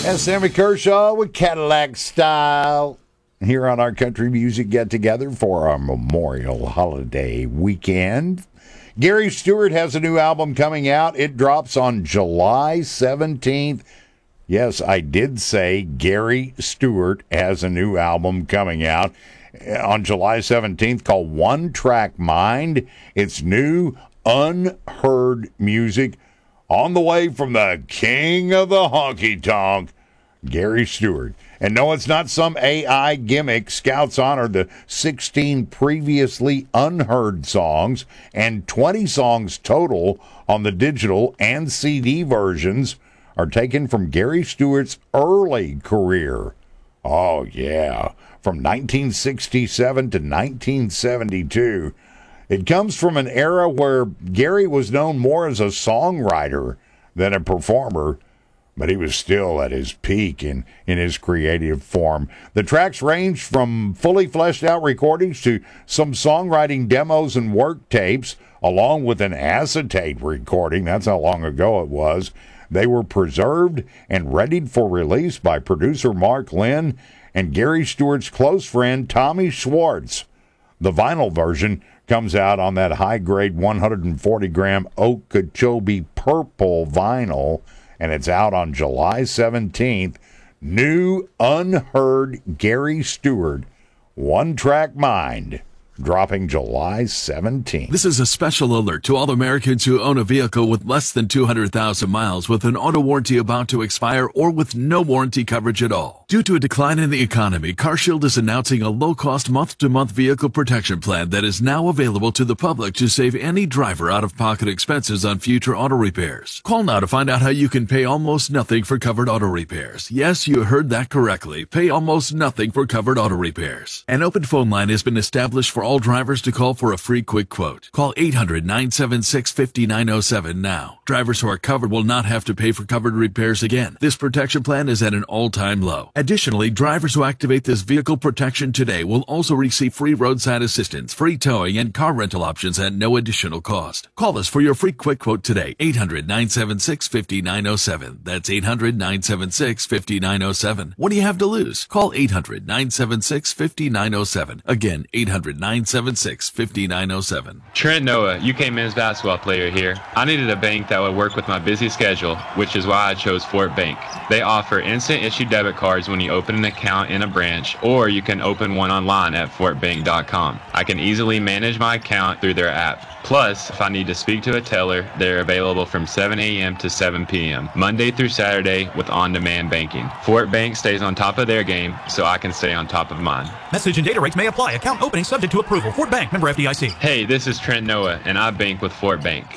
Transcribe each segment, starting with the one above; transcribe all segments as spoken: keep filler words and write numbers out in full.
And Sammy Kershaw with Cadillac Style here on our Country Music Get Together for our Memorial Holiday weekend. Gary Stewart has a new album coming out. It drops on July seventeenth. Yes, I did say Gary Stewart has a new album coming out on July seventeenth called One Track Mind. It's new, unheard music on the way from the king of the honky-tonk, Gary Stewart. And no, it's not some A I gimmick. Scouts honor the sixteen previously unheard songs and twenty songs total on the digital and C D versions are taken from Gary Stewart's early career. Oh, yeah, from nineteen sixty-seven to nineteen seventy-two. It comes from an era where Gary was known more as a songwriter than a performer, but he was still at his peak in, in his creative form. The tracks range from fully fleshed out recordings to some songwriting demos and work tapes, along with an acetate recording. That's how long ago it was. They were preserved and readied for release by producer Mark Lynn and Gary Stewart's close friend Tommy Schwartz. The vinyl version comes out on that high-grade one hundred forty gram Okeechobee purple vinyl, and it's out on July seventeenth. New, unheard Gary Stewart, One Track Mind, dropping July seventeenth. This is a special alert to all Americans who own a vehicle with less than two hundred thousand miles with an auto warranty about to expire or with no warranty coverage at all. Due to a decline in the economy, CarShield is announcing a low-cost month-to-month vehicle protection plan that is now available to the public to save any driver out-of-pocket expenses on future auto repairs. Call now to find out how you can pay almost nothing for covered auto repairs. Yes, you heard that correctly. Pay almost nothing for covered auto repairs. An open phone line has been established for all drivers to call for a free quick quote. Call eight hundred, nine seven six, five nine zero seven now. Drivers who are covered will not have to pay for covered repairs again. This protection plan is at an all-time low. Additionally, drivers who activate this vehicle protection today will also receive free roadside assistance, free towing, and car rental options at no additional cost. Call us for your free quick quote today. eight hundred, nine seven six, five nine zero seven. That's eight hundred, nine seven six, five nine zero seven. What do you have to lose? Call eight hundred, nine seven six, five nine zero seven. Again, eight hundred, nine seven six, five nine zero seven. Trent Noah, U K men's basketball player here. I needed a bank that would work with my busy schedule, which is why I chose Fort Bank. They offer instant issue debit cards when you open an account in a branch, or you can open one online at fort bank dot com. I can easily manage my account through their app. Plus, if I need to speak to a teller, they're available from seven a.m. to seven p.m., Monday through Saturday with on-demand banking. Fort Bank stays on top of their game, so I can stay on top of mine. Message and data rates may apply. Account opening subject to approval. Fort Bank, member F D I C. Hey, this is Trent Noah, and I bank with Fort Bank.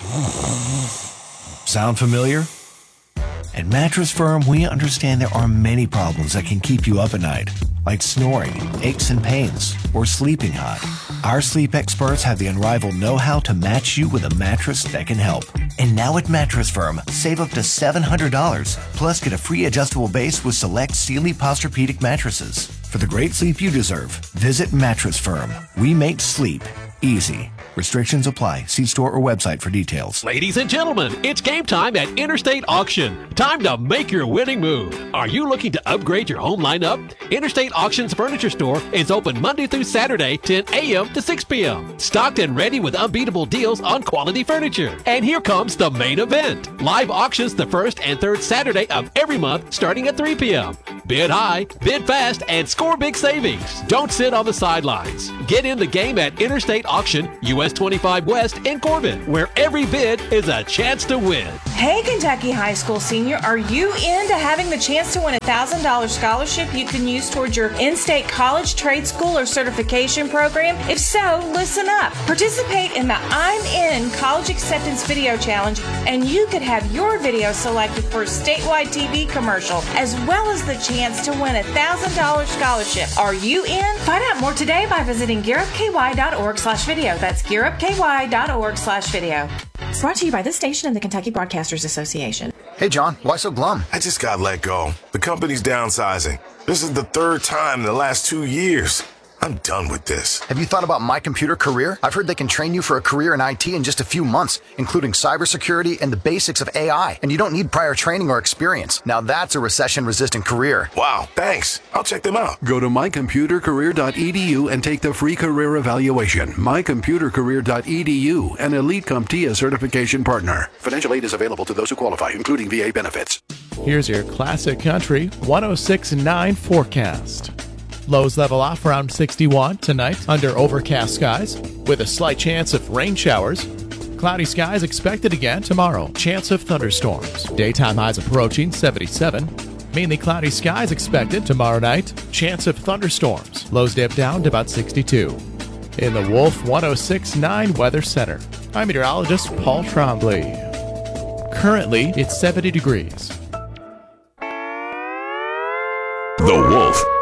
Sound familiar? At Mattress Firm, we understand there are many problems that can keep you up at night, like snoring, aches and pains, or sleeping hot. Our sleep experts have the unrivaled know-how to match you with a mattress that can help. And now at Mattress Firm, save up to seven hundred dollars, plus get a free adjustable base with select Sealy Posturepedic mattresses. For the great sleep you deserve, visit Mattress Firm. We make sleep easy. Restrictions apply. See store or website for details. Ladies and gentlemen, it's game time at Interstate Auction. Time to make your winning move. Are you looking to upgrade your home lineup? Interstate Auction's furniture store is open Monday through Saturday, ten a.m. to six p.m. Stocked and ready with unbeatable deals on quality furniture. And here comes the main event. Live auctions the first and third Saturday of every month starting at three p.m. Bid high, bid fast, and score big savings. Don't sit on the sidelines. Get in the game at Interstate Auction, U S twenty-five West in Corbin, where every bid is a chance to win. Hey, Kentucky High School senior, are you into having the chance to win a one thousand dollars scholarship you can use towards your in-state college, trade school, or certification program? If so, listen up. Participate in the I'm In College Acceptance Video Challenge, and you could have your video selected for a statewide T V commercial, as well as the chance to win a one thousand dollars scholarship. Are you in? Find out more today by visiting gear up k y dot org slash video. That's gear up k y dot org slash video. It's brought to you by this station and the Kentucky Broadcasters Association. Hey, John, why so glum? I just got let go. The company's downsizing. This is the third time in the last two years. I'm done with this. Have you thought about My Computer Career? I've heard they can train you for a career in I T in just a few months, including cybersecurity and the basics of A I. And you don't need prior training or experience. Now that's a recession-resistant career. Wow, thanks. I'll check them out. Go to my computer career dot e d u and take the free career evaluation. my computer career dot e d u, an Elite CompTIA certification partner. Financial aid is available to those who qualify, including V A benefits. Here's your classic country one oh six point nine forecast. Lows level off around sixty-one tonight under overcast skies with a slight chance of rain showers. Cloudy skies expected again tomorrow. Chance of thunderstorms. Daytime highs approaching seventy-seven. Mainly cloudy skies expected tomorrow night. Chance of thunderstorms. Lows dip down to about sixty-two. In the Wolf one oh six point nine Weather Center, I'm meteorologist Paul Trombley. Currently, it's seventy degrees. The Wolf.